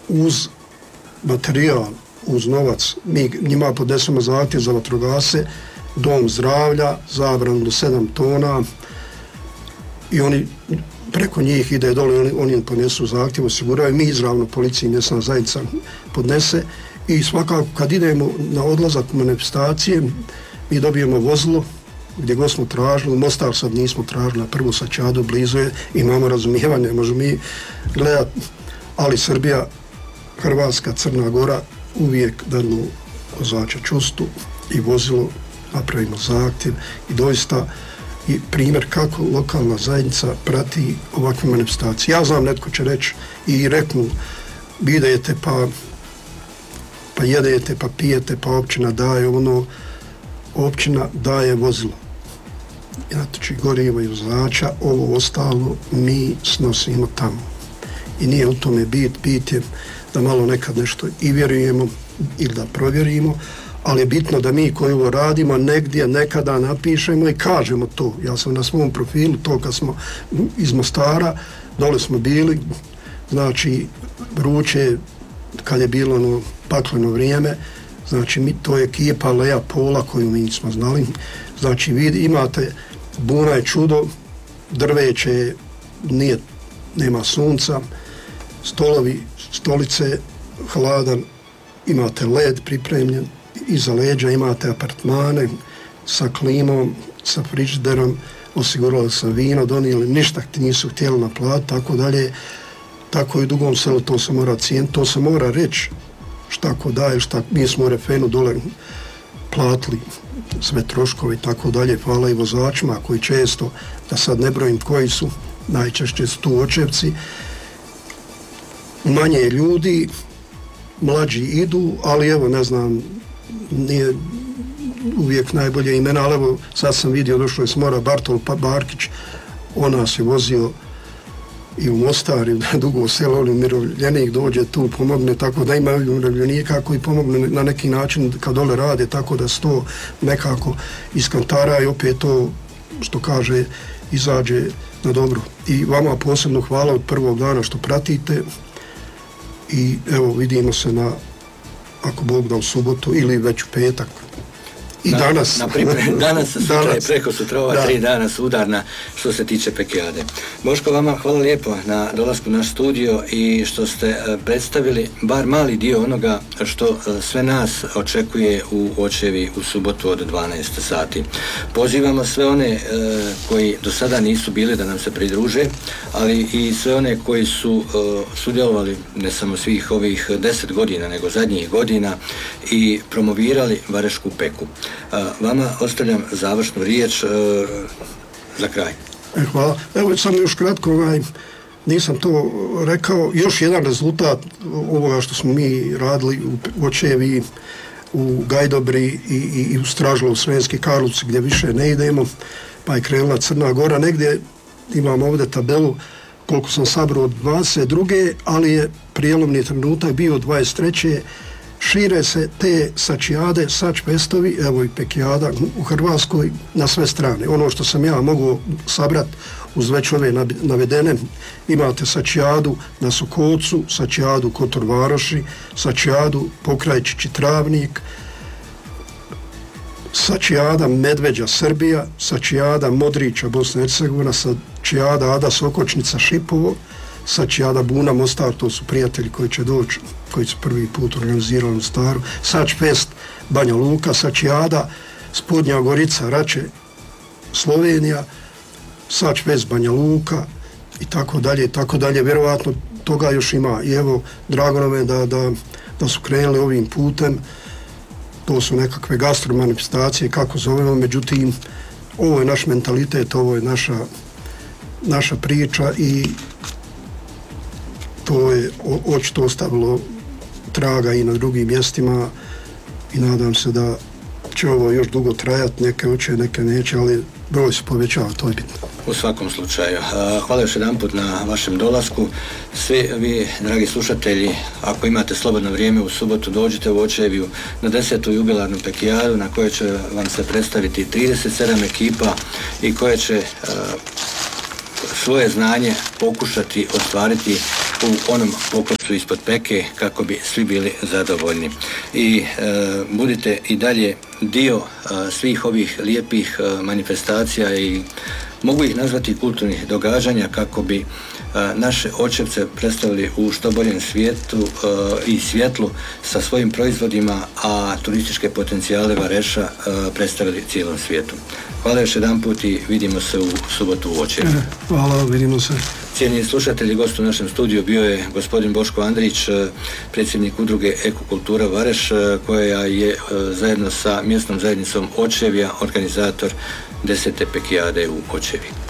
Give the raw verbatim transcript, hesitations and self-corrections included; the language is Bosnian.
uz materijal, uz novac, mi njima podnesemo zahtjev za vatrogasce, dom zdravlja, zabranu do sedam tona i oni preko njih ide dole, oni, oni podnesu zahtjev, osiguraju, mi izravno policiji mjesna zajednica podnese i svakako kad idemo na odlazak u manifestacije mi dobijemo vozilo gdje god smo tražili, Mostar sad nismo tražili, na prvu Sačadu blizu je, imamo razumijevanje, možemo mi gledati, ali Srbija, Hrvatska, Crna Gora uvijek danu vozača čustu i vozilo, napravimo zahtjev i doista i primjer kako lokalna zajednica prati ovakve manifestacije. Ja znam, netko će reći i reknu, vi idete pa pa jedete, pa pijete, pa općina daje ono, općina daje vozilo. Znači, gorivo i vozača, ovo ostalo mi snosimo tamo. I nije u tome bit, bit je da malo nekad nešto i vjerujemo ili da provjerimo, ali je bitno da mi koji ovo radimo negdje nekada napišemo i kažemo to. Ja sam na svom profilu, to kad smo iz Mostara, dole smo bili, znači vruće, kad je bilo ono pakleno vrijeme, znači mi, to je ekipa Leja Pola koju mi smo znali, znači vi imate, buna je čudo, drveće nije, nema sunca, stolovi, stolice, hladan, imate led pripremljen, iza leđa imate apartmane sa klimom, sa frižiderom, osigurali sam vino, donijeli, ništa ti nisu htjeli naplatiti, tako dalje, tako i u Dugom Selu, to se mora cijeniti, to se mora reći šta ko daje, šta, mi smo u Refenu dole platili sve troškove i tako dalje, hvala i vozačima koji često, da sad ne brojim koji su, najčešće su tu očevci, manje ljudi, mlađi idu, ali evo ne znam, nije uvijek najbolje imena, ali evo sad sam vidio, došlo je s mora Bartol Barkić, on nas je vozio i u Mostar i u Dugo Selo, on umirovljenik dođe tu, pomogne, tako da ima umirovljenika koji pomogne na neki način kad dole rade, tako da se to nekako iskantara i opet to, što kaže, izađe na dobro. I vama posebno hvala od prvog dana što pratite i evo vidimo se na, ako Bog da, u subotu ili već u petak. I na, danas. Na pripremi, danas, sutra danas. I preko sutra, ova da. tri dana su udarna što se tiče Pekijade. Boško, vama hvala lijepo na dolasku na studio i što ste predstavili bar mali dio onoga što sve nas očekuje u Očevi u subotu od dvanaest sati. Pozivamo sve one e, koji do sada nisu bili da nam se pridruže, ali i sve one koji su e, sudjelovali ne samo svih ovih deset godina, nego zadnjih godina i promovirali Varešku peku. Vama ostavljam završnu riječ uh, za kraj. E, hvala. Evo sam još kratko, ovaj, nisam to rekao, još jedan rezultat ovoga što smo mi radili u Očevi, u Gajdobri i, i, i u Stražlovu, Sremski Karlovci, gdje više ne idemo, pa je krenula Crna Gora. Negdje imam ovdje tabelu koliko sam sabrao od dvadeset druge, ali je prijelomni trenutak bio dvadeset treće Šire se te sačijade, sač pestovi, evo i Pekijada u Hrvatskoj na sve strane. Ono što sam ja mogu sabrati uz već ove navedene, imate sačijadu na Sokolcu, sačijadu Kotor Varoši, sačijadu Pokrajčići Travnik, sačijada Medveđa Srbija, sačijada Modrića Bosna i Hercegovina, sačijada Ada Sokočnica Šipovo, sačijada Buna Mostar, to su prijatelji koji će doći, koji su prvi put organizirali u Mostaru, Sač Fest Banja Luka, sačijada Spodnja Gorica Rače Slovenija, Sač Fest Banja Luka i tako dalje i tako dalje. Vjerovatno toga još ima i evo drago nam je da, da, da su krenuli ovim putem. To su nekakve gastro manifestacije, kako zovemo, međutim ovo je naš mentalitet, ovo je naša, naša priča i to je očito ostavilo traga i na drugim mjestima i nadam se da će ovo još dugo trajati, neke hoće, neke neće, ali broj se povećava, to je bitno. U svakom slučaju. Hvala još jedan put na vašem dolasku. Svi vi, dragi slušatelji, ako imate slobodno vrijeme u subotu, dođite u Očeviju na desetu jubilarnu Pekijadu na kojoj će vam se predstaviti trideset sedam ekipa i koje će svoje znanje pokušati ostvariti u onom pokosu ispod peke kako bi svi bili zadovoljni. I e, budite i dalje dio a, svih ovih lijepih a, manifestacija i mogu ih nazvati kulturnih događanja kako bi a, naše očevce predstavili u što boljem svijetu a, i svjetlu sa svojim proizvodima, a turističke potencijale Vareša a, predstavili cijelom svijetu. Hvala još jedan put i vidimo se u subotu u Očevu. Hvala, vidimo se. Cijenjeni slušatelji, gost u našem studiju bio je gospodin Boško Andrić, predsjednik udruge Ekokultura Vareš, koja je zajedno sa mjesnom zajednicom Očevja organizator desete pekijade u Očevi.